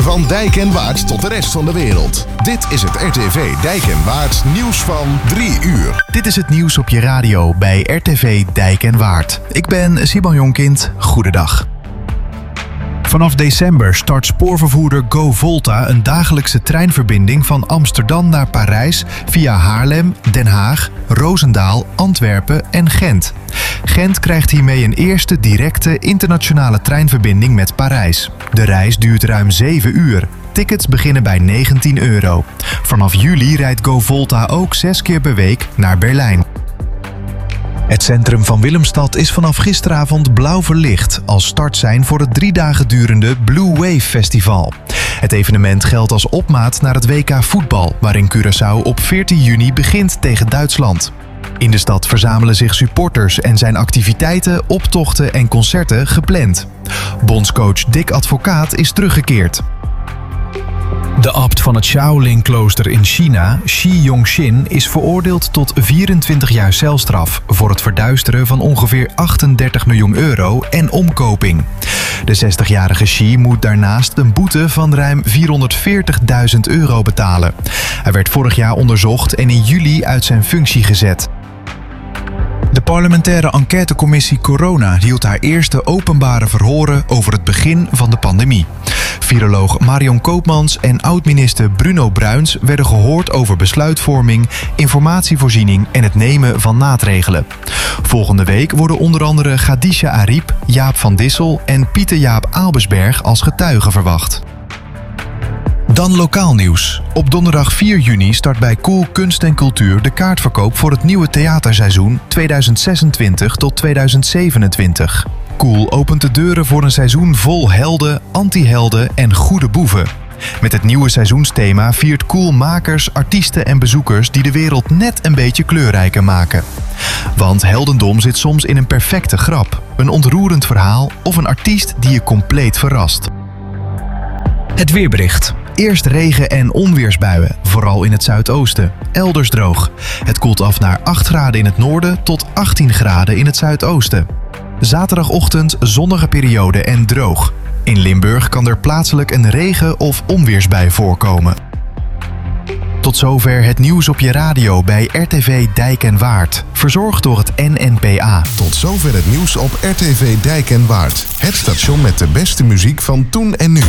Van Dijk en Waard tot de rest van de wereld. Dit is het RTV Dijk en Waard nieuws van 3 uur. Dit is het nieuws op je radio bij RTV Dijk en Waard. Ik ben Simon Jonkind. Goedendag. Vanaf december start spoorvervoerder GoVolta een dagelijkse treinverbinding van Amsterdam naar Parijs via Haarlem, Den Haag, Roosendaal, Antwerpen en Gent. Gent krijgt hiermee een eerste directe internationale treinverbinding met Parijs. De reis duurt ruim 7 uur. Tickets beginnen bij €19. Vanaf juli rijdt GoVolta ook 6 keer per week naar Berlijn. Het centrum van Willemstad is vanaf gisteravond blauw verlicht als startsein voor het 3 dagen durende Blue Wave Festival. Het evenement geldt als opmaat naar het WK voetbal, waarin Curaçao op 14 juni begint tegen Duitsland. In de stad verzamelen zich supporters en zijn activiteiten, optochten en concerten gepland. Bondscoach Dick Advocaat is teruggekeerd. De abt van het Shaolin-klooster in China, Shi Yongxin, is veroordeeld tot 24 jaar celstraf voor het verduisteren van ongeveer €38 miljoen en omkoping. De 60-jarige Shi moet daarnaast een boete van ruim €440.000 betalen. Hij werd vorig jaar onderzocht en in juli uit zijn functie gezet. De parlementaire enquêtecommissie Corona hield haar eerste openbare verhoren over het begin van de pandemie. Viroloog Marion Koopmans en oud-minister Bruno Bruins werden gehoord over besluitvorming, informatievoorziening en het nemen van maatregelen. Volgende week worden onder andere Khadija Ariep, Jaap van Dissel en Pieter Jaap Albersberg als getuigen verwacht. Dan lokaal nieuws. Op donderdag 4 juni start bij Cool Kunst en Cultuur de kaartverkoop voor het nieuwe theaterseizoen 2026 tot 2027. Cool opent de deuren voor een seizoen vol helden, anti-helden en goede boeven. Met het nieuwe seizoensthema viert Cool makers, artiesten en bezoekers die de wereld net een beetje kleurrijker maken. Want heldendom zit soms in een perfecte grap, een ontroerend verhaal of een artiest die je compleet verrast. Het weerbericht. Eerst regen- en onweersbuien, vooral in het zuidoosten. Elders droog. Het koelt af naar 8 graden in het noorden tot 18 graden in het zuidoosten. Zaterdagochtend zonnige periode en droog. In Limburg kan er plaatselijk een regen- of onweersbui voorkomen. Tot zover het nieuws op je radio bij RTV Dijk en Waard. Verzorgd door het NNPA. Tot zover het nieuws op RTV Dijk en Waard. Het station met de beste muziek van toen en nu.